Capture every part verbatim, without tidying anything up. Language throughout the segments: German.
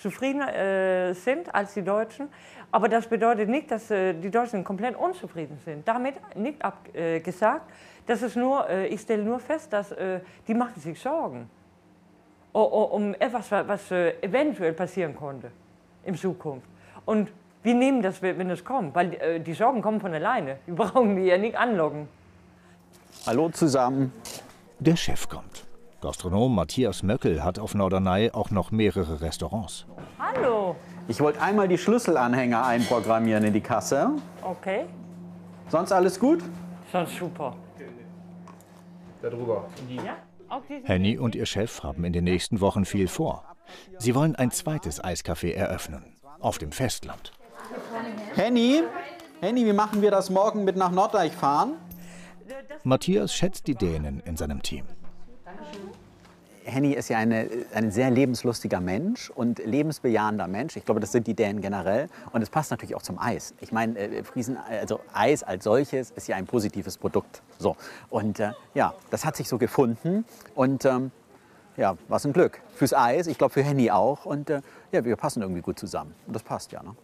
zufriedener äh, sind als die Deutschen. Aber das bedeutet nicht, dass äh, die Deutschen komplett unzufrieden sind. Damit nicht abgesagt, äh, das ist nur, äh, ich stelle nur fest, dass äh, die machen sich Sorgen um, um etwas, was äh, eventuell passieren konnte in Zukunft. Und wir nehmen das, wenn es kommt, weil äh, die Sorgen kommen von alleine. Wir brauchen die ja nicht anlocken. Hallo zusammen. Der Chef kommt. Gastronom Matthias Möckel hat auf Norderney auch noch mehrere Restaurants. Hallo. Ich wollte einmal die Schlüsselanhänger einprogrammieren in die Kasse. Okay. Sonst alles gut? Sonst super. Da drüber. Ja? Henny und ihr Chef haben in den nächsten Wochen viel vor. Sie wollen ein zweites Eiscafé eröffnen. Auf dem Festland. Henny, Henny, wie machen wir das morgen mit nach Norddeich fahren? Matthias schätzt die Dänen in seinem Team. Henny ist ja eine, ein sehr lebenslustiger Mensch und lebensbejahender Mensch. Ich glaube, das sind die Dänen generell. Und es passt natürlich auch zum Eis. Ich meine, äh, Friesen, also Eis als solches ist ja ein positives Produkt. So. Und äh, ja, das hat sich so gefunden. Und ähm, ja, was ein Glück. Fürs Eis, ich glaube für Henny auch. Und äh, ja, wir passen irgendwie gut zusammen. Und das passt ja, ne?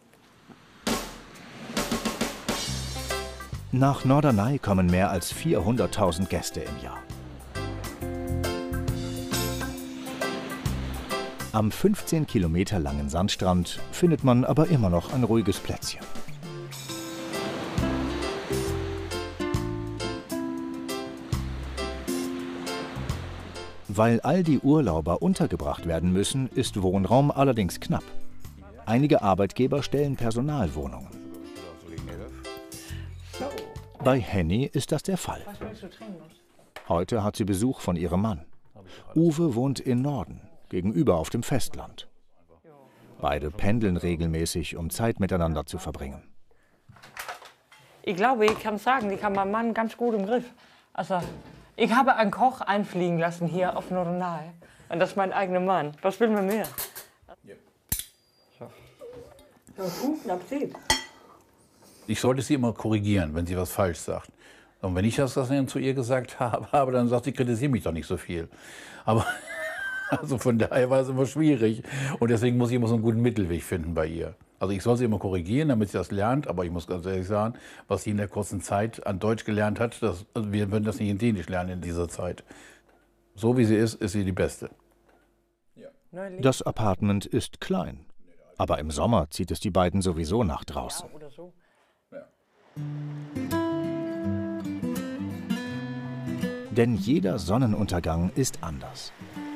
Nach Norderney kommen mehr als vierhunderttausend Gäste im Jahr. Am fünfzehn Kilometer langen Sandstrand findet man aber immer noch ein ruhiges Plätzchen. Weil all die Urlauber untergebracht werden müssen, ist Wohnraum allerdings knapp. Einige Arbeitgeber stellen Personalwohnungen. Bei Henny ist das der Fall. Heute hat sie Besuch von ihrem Mann. Uwe wohnt in Norden, gegenüber auf dem Festland. Beide pendeln regelmäßig, um Zeit miteinander zu verbringen. Ich glaube, ich kann sagen, ich habe meinen Mann ganz gut im Griff. Also, ich habe einen Koch einfliegen lassen hier auf Norderney. Und das ist mein eigener Mann. Was will man mehr? Ja. So. Guten Appetit. Ich sollte sie immer korrigieren, wenn sie was falsch sagt. Und wenn ich das dann zu ihr gesagt habe, dann sagt sie, kritisiere mich doch nicht so viel. Aber also von daher war es immer schwierig. Und deswegen muss ich immer so einen guten Mittelweg finden bei ihr. Also ich soll sie immer korrigieren, damit sie das lernt. Aber ich muss ganz ehrlich sagen, was sie in der kurzen Zeit an Deutsch gelernt hat, das, also wir würden das nicht in Dänisch lernen in dieser Zeit. So wie sie ist, ist sie die Beste. Das Apartment ist klein. Aber im Sommer zieht es die beiden sowieso nach draußen. Denn jeder Sonnenuntergang ist anders.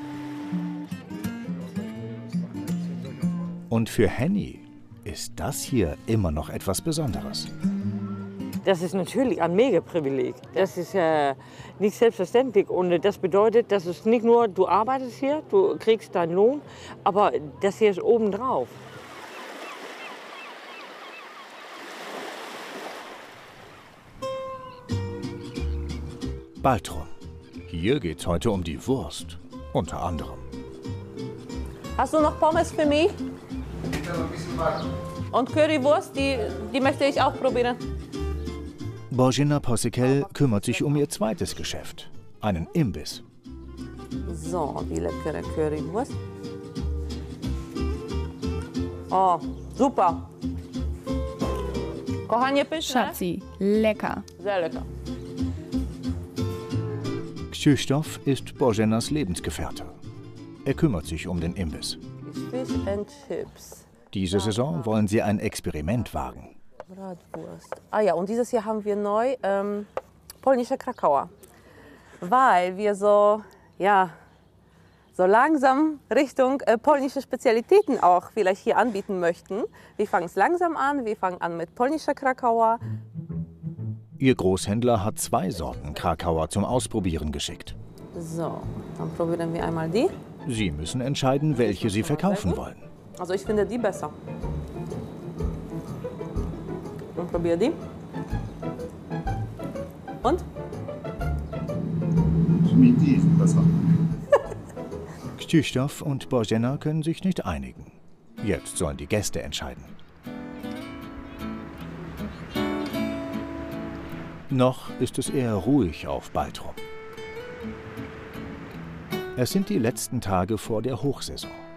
Und für Henny ist das hier immer noch etwas Besonderes. Das ist natürlich ein Mega-Privileg. Das ist ja nicht selbstverständlich. Und das bedeutet, dass es nicht nur, du arbeitest hier, du kriegst deinen Lohn, aber das hier ist obendrauf. Baltrum. Hier geht's heute um die Wurst, unter anderem. Hast du noch Pommes für mich? Und Currywurst, die, die möchte ich auch probieren. Božena Posikel kümmert sich um ihr zweites Geschäft, einen Imbiss. So, die leckere Currywurst. Oh, super. Kochanie pyszne. Schatzi, lecker. Sehr lecker. Krzysztof ist Boženas Lebensgefährte. Er kümmert sich um den Imbiss. Fish and Chips. Diese Saison wollen sie ein Experiment wagen. Bratwurst. Ah ja, und dieses Jahr haben wir neu ähm, polnische Krakauer. Weil wir so, ja, so langsam Richtung äh, polnische Spezialitäten auch vielleicht hier anbieten möchten. Wir fangen es langsam an, wir fangen an mit polnischer Krakauer. Ihr Großhändler hat zwei Sorten Krakauer zum Ausprobieren geschickt. So, dann probieren wir einmal die. Sie müssen entscheiden, welche sie verkaufen wollen. Also ich finde die besser. Und probiere die. Und? Die ist besser. Krzysztof und Božena können sich nicht einigen. Jetzt sollen die Gäste entscheiden. Noch ist es eher ruhig auf Baltrum. Es sind die letzten Tage vor der Hochsaison.